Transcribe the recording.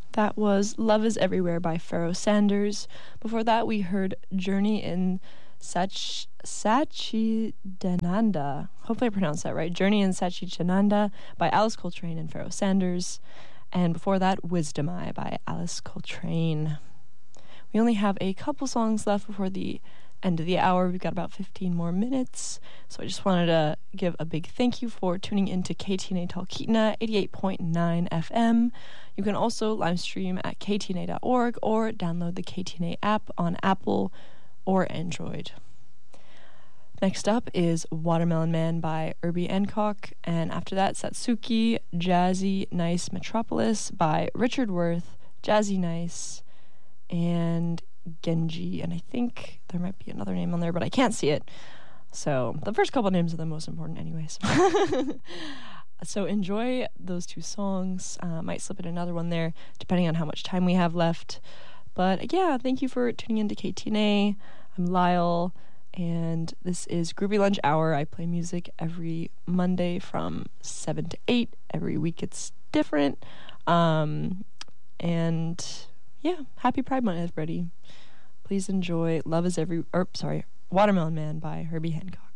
That was Love is Everywhere by Pharoah Sanders. Before that, we heard Journey in Sachidananda. Hopefully I pronounced that right. Journey in Sachidananda by Alice Coltrane and Pharoah Sanders. And before that, Wisdom Eye by Alice Coltrane. We only have a couple songs left before the end of the hour. We've got about 15 more minutes. So I just wanted to give a big thank you for tuning into KTNA Talkeetna 88.9 FM. You can also live stream at ktna.org or download the KTNA app on Apple or Android. Next up is Watermelon Man by Herbie Hancock, and after that, Satsuki, Jazzy Nice Metropolis by Richard Worth, Jazzy Nice, and Genji, and I think there might be another name on there, but I can't see it. So the first couple names are the most important anyways. So enjoy those two songs. Might slip in another one there, depending on how much time we have left. But yeah, thank you for tuning into KTNA. I'm Lyle, and this is Groovy Lunch Hour. I play music every Monday from 7 to 8. Every week it's different. And yeah, happy Pride Month, everybody. Please enjoy Watermelon Man by Herbie Hancock.